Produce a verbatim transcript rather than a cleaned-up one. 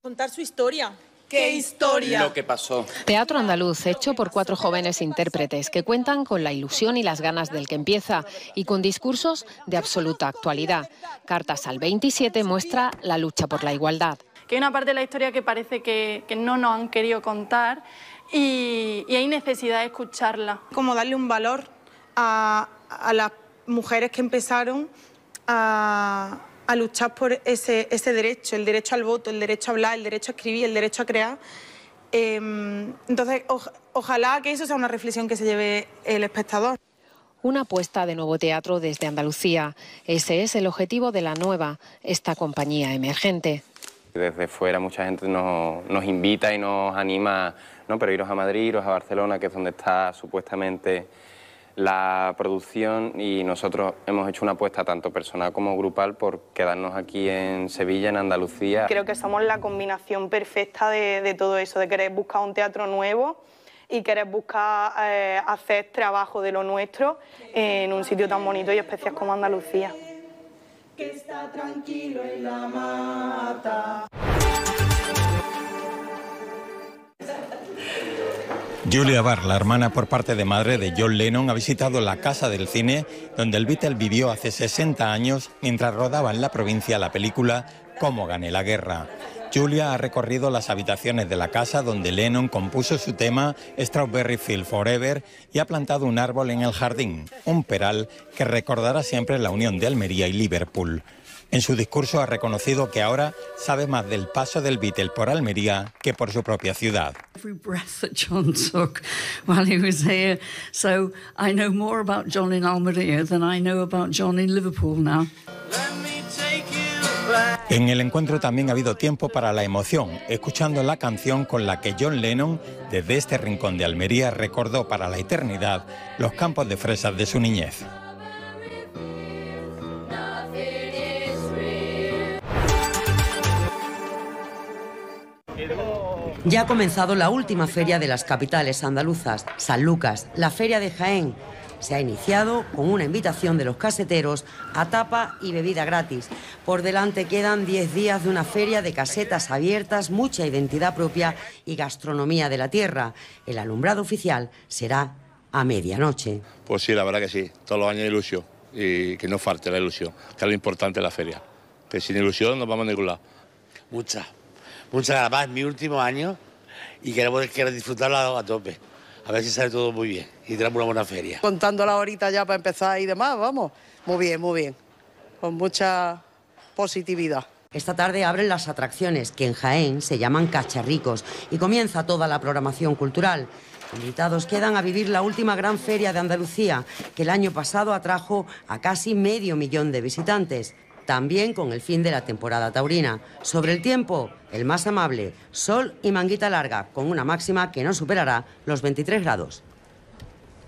contar su historia. ¿Qué historia? Lo que pasó. Teatro andaluz hecho por cuatro jóvenes intérpretes que cuentan con la ilusión y las ganas del que empieza y con discursos de absoluta actualidad. Cartas al veintisiete muestra la lucha por la igualdad. Que hay una parte de la historia que parece que, que no nos han querido contar y, y hay necesidad de escucharla. Como darle un valor a, a las mujeres que empezaron a... a luchar por ese, ese derecho, el derecho al voto, el derecho a hablar, el derecho a escribir, el derecho a crear. Eh, entonces, o, ojalá que eso sea una reflexión que se lleve el espectador. Una apuesta de nuevo teatro desde Andalucía. Ese es el objetivo de la nueva, esta compañía emergente. Desde fuera mucha gente nos, nos invita y nos anima, ¿no? Pero iros a Madrid, iros a Barcelona, que es donde está supuestamente la producción, y nosotros hemos hecho una apuesta tanto personal como grupal por quedarnos aquí en Sevilla, en Andalucía. Creo que somos la combinación perfecta de, de todo eso, de querer buscar un teatro nuevo y querer buscar eh, hacer trabajo de lo nuestro en un sitio tan bonito y especial como Andalucía. Que está tranquilo en la mata. Julia Barr, la hermana por parte de madre de John Lennon, ha visitado la Casa del Cine, donde el Beatle vivió hace sesenta años mientras rodaba en la provincia la película Cómo gané la guerra. Julia ha recorrido las habitaciones de la casa donde Lennon compuso su tema Strawberry Field Forever y ha plantado un árbol en el jardín, un peral que recordará siempre la unión de Almería y Liverpool. En su discurso ha reconocido que ahora sabe más del paso del Beatle por Almería que por su propia ciudad. Every breath that John took while he was here, so I know more about John in Almería than I know about John in Liverpool now. En el encuentro también ha habido tiempo para la emoción, escuchando la canción con la que John Lennon, desde este rincón de Almería, recordó para la eternidad los campos de fresas de su niñez. Ya ha comenzado la última feria de las capitales andaluzas, San Lucas, la Feria de Jaén. Se ha iniciado con una invitación de los caseteros a tapa y bebida gratis. Por delante quedan diez días de una feria de casetas abiertas, mucha identidad propia y gastronomía de la tierra. El alumbrado oficial será a medianoche. Pues sí, la verdad que sí, todos los años ilusión y que no falte la ilusión, que es lo importante de la feria. Que sin ilusión no vamos a ningún lado. Muchas. Muchas gracias, es mi último año y queremos quiero disfrutarlo a tope. A ver si sale todo muy bien y tenemos una buena feria. Contando la horita ya para empezar y demás, vamos. Muy bien, muy bien. Con mucha positividad. Esta tarde abren las atracciones, que en Jaén se llaman cacharricos, y comienza toda la programación cultural. Invitados quedan a vivir la última gran feria de Andalucía, que el año pasado atrajo a casi medio millón de visitantes. También con el fin de la temporada taurina. Sobre el tiempo, el más amable, sol y manguita larga, con una máxima que no superará los veintitrés grados.